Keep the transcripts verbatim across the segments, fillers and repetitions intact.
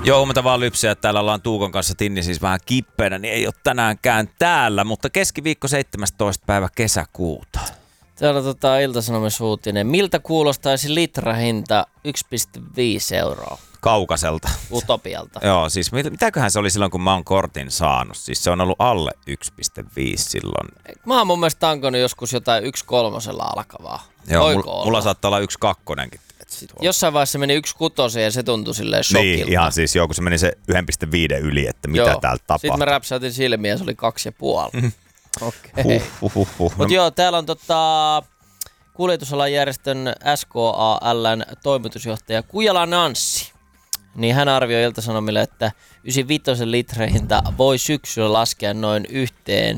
Joo, huomenta vaan lypsiä. Täällä ollaan Tuukon kanssa Tinni siis vähän kippeenä, niin ei ole tänäänkään täällä, mutta keskiviikko seitsemästoista päivä kesäkuuta. Täällä on tota, Ilta-Sanomissa uutinen. Miltä kuulostaisi litrahinta yksi pilkku viisi euroa? Kaukaiselta. Utopialta. Joo, siis mit, mitäköhän se oli silloin, kun mä oon kortin saanut? Siis se on ollut alle yksi pilkku viisi silloin. Mä oon mun mielestä tankonut joskus jotain yksi kolmosella alkavaa. Joo, mulla, mulla saattaa olla yksi kakkonenkin. Jossain vaiheessa meni yksi kutosen ja se tuntui silleen shokilta. Niin, ihan siis joo, kun se meni se yksi pilkku viisi yli, että mitä joo. täältä tapahtuu. Sitten mä räpsäytin silmiä ja se oli kaksi ja puoli. Okei. Huh, huh, huh, huh. Mut no. joo, täällä on tota, kuljetusalan järjestön S K A L:n toimitusjohtaja Kujala Nanssi. Niin hän arvioi Ilta-Sanomille, että yhdeksänkymmentäviisi litrahinta voi syksyllä laskea noin yksi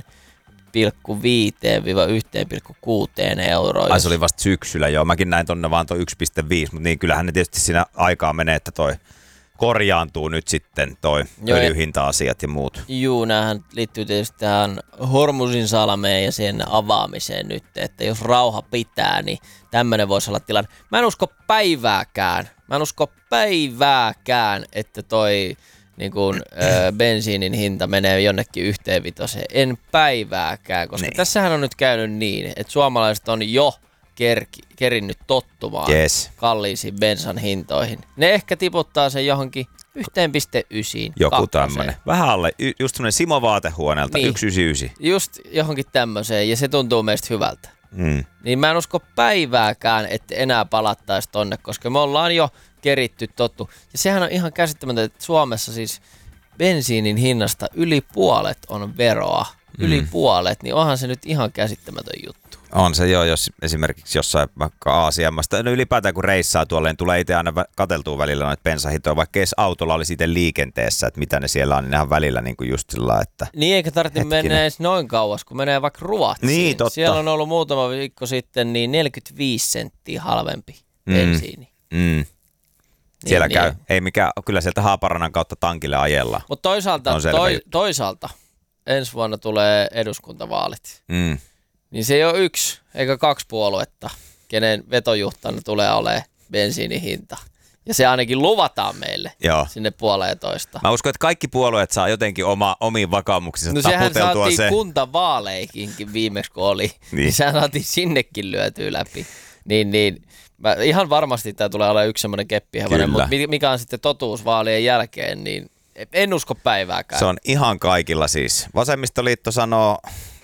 pilkku viisi yksi pilkku kuusi euroa. Ai se oli vasta syksyllä, joo. Mäkin näin tonne vaan tuo yksi pilkku viisi, mutta niin kyllähän ne tietysti siinä aikaa menee, että toi korjaantuu nyt sitten toi öljyhinta-asiat ja muut. Juu, näähän liittyy tietysti tähän Hormuzin salmeen ja sen avaamiseen nyt, että jos rauha pitää, niin tämmöinen voisi olla tilanne. Mä en usko päivääkään, mä en usko päivääkään, että toi niin kun, ö, bensiinin hinta menee jonnekin yhteen vitoseen. En päivääkään, koska niin. Tässähän on nyt käynyt niin, että suomalaiset on jo kerki, kerinnyt tottumaan yes. kalliisiin bensan hintoihin. Ne ehkä tiputtaa sen johonkin yksi pilkku yhdeksän. Joku tämmönen. Vähän alle, just semmonen Simo vaatehuoneelta, niin. yksi pilkku yhdeksänkymmentäyhdeksän. Just johonkin tämmöiseen, ja se tuntuu meistä hyvältä. Mm. Niin mä en usko päivääkään, että enää palattaisi tonne, koska me ollaan jo keritty tottu. Ja sehän on ihan käsittämätöntä, että Suomessa siis bensiinin hinnasta yli puolet on veroa. Yli mm. puolet, niin onhan se nyt ihan käsittämätön juttu. On se joo, jos esimerkiksi jossain vaikka Aasiamasta, no ylipäätään kun reissaa tuolle, niin tulee itse aina katseltua välillä noita bensahintoja, vaikka edes autolla olisi itse liikenteessä, että mitä ne siellä on, niin nehän välillä niin kuin just sillä että niin eikä tarvitse mennä edes noin kauas, kun menee vaikka Ruotsiin. Niin, totta. Siellä on ollut muutama viikko sitten niin neljäkymmentäviisi senttiä halvempi bensiini. Mm. Mm. Siellä niin, käy. Niin. Ei mikään, kyllä sieltä Haaparannan kautta tankille ajellaan. Mutta toisaalta, toi, toisaalta ensi vuonna tulee eduskuntavaalit. Mm. Niin se ei ole yksi eikä kaksi puoluetta, kenen vetojuhtana tulee olemaan bensiinihinta. Ja se ainakin luvataan meille Joo. sinne puoleen toista. Mä uskon, että kaikki puolueet saa jotenkin oma, omiin vakaumuksissa no taputeltua se. No sehän saatiin kuntavaaleihinkin viimeksi, kun oli. Niin. niin sehän saatiin sinnekin lyötyä läpi. Niin, niin. Mä, ihan varmasti tämä tulee olla yksi semmoinen keppihevonen, mutta mikä on sitten totuus vaalien jälkeen, niin en usko päivääkään. Se on ihan kaikilla siis. Vasemmistoliitto sanoo,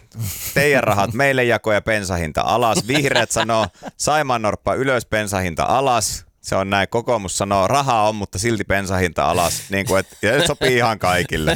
teidän rahat meille jako ja bensahinta alas. Vihreät sanoo, Saimaannorppa ylös, bensahinta alas. Se on näin. Kokoomus sanoo, rahaa on, mutta silti bensahinta alas. Niin kuin, et, ja sopii ihan kaikille.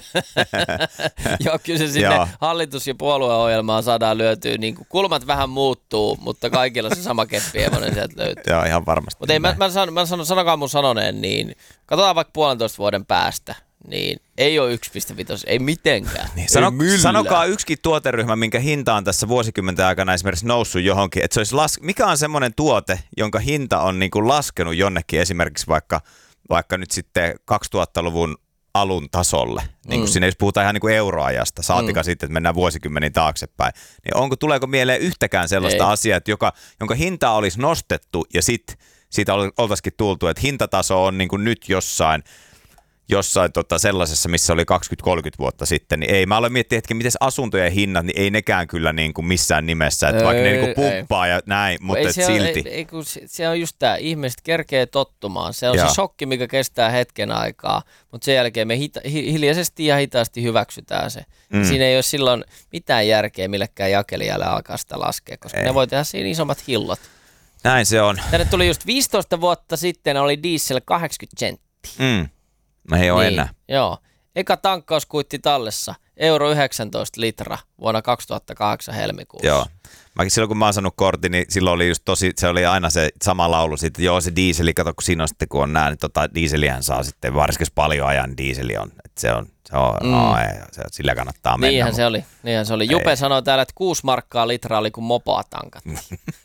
Joo, kyllä se sinne Joo. hallitus- ja puolueohjelmaan saadaan lyötyä. Niin kuin kulmat vähän muuttuu, mutta kaikilla se sama keppihevonen sieltä löytyy. Joo, ihan varmasti. Mutta ei, mä, mä, sanon, mä sanon, sanokaa mun sanoneen, niin katsotaan vaikka puolentoista vuoden päästä. Niin ei ole yksi pilkku viisi, ei mitenkään. Niin, sano, ei sanokaa yksikin tuoteryhmä, minkä hinta on tässä vuosikymmenten aikana esimerkiksi noussut johonkin. Että se olisi las, mikä on semmoinen tuote, jonka hinta on niin kuin laskenut jonnekin esimerkiksi vaikka, vaikka nyt sitten kaksituhattaluvun alun tasolle. Niin kuin mm. siinä jos puhutaan ihan niin kuin euroajasta, saatika mm. sitten, että mennään vuosikymmeniin taaksepäin. Niin onko, tuleeko mieleen yhtäkään sellaista ei. asiaa, että joka, jonka hinta olisi nostettu ja sitten siitä oltaisikin tultu, että hintataso on niin kuin nyt jossain, jossain tota sellaisessa, missä oli kaksikymmentä kolmekymmentä vuotta sitten, niin ei. Mä aloin miettiä, että miten asuntojen hinnat, niin ei nekään kyllä niin kuin missään nimessä, että ei, vaikka ne niin kuin pumppaa ei. ja näin, mutta se silti. Ei, ei, kun se on just tämä, ihmiset kerkee tottumaan. Se on Joo. se shokki, mikä kestää hetken aikaa, mutta sen jälkeen me hita, hiljaisesti ja hitaasti hyväksytään se. Mm. Siinä ei ole silloin mitään järkeä millekään jakelijalle alkaa sitä laskea, koska ei. ne voi tehdä siinä isommat hillot. Näin se on. Tänne tuli just viisitoista vuotta sitten, oli diesel kahdeksankymmentä senttiä. Mm. No ei ole niin, enää. Joo. Eka tankkauskuitti tallessa, euro yhdeksäntoista litra vuonna kaksituhattakahdeksan helmikuussa. Joo. Mäkin silloin kun mä oon saanut kortin, niin silloin oli just tosi, se oli aina se sama laulu siitä, joo se diiseli, kato kun siinä on sitten kun on nää, niin tota diiselihän saa sitten, varsinkin paljon ajan diiseli on, että se on, se on, mm. no, ei, se, sillä kannattaa mennä. Niinhän mutta se oli, niinhän se oli. Jupe ei. sanoi täällä, että kuusi markkaa litra oli kuin mopoa tankattiin.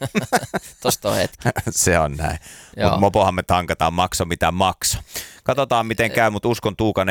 Tosta on hetki. Se on näin, mutta mopohan me tankataan, makso mitä makso. Katsotaan miten käy, mutta uskon Tuukan